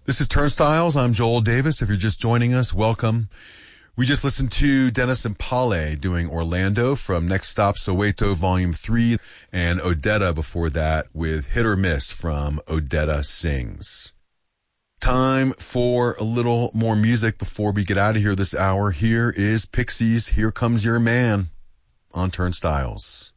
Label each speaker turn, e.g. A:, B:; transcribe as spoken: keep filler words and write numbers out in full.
A: This is Turnstiles. I'm Joel Davis. If you're just joining us, welcome. We just listened to Dennis Impale doing Orlando from Next Stop Soweto Volume three, and Odetta before that with Hit or Miss from Odetta Sings. Time for a little more music before we get out of here this hour. Here is Pixies, Here Comes Your Man on Turnstiles.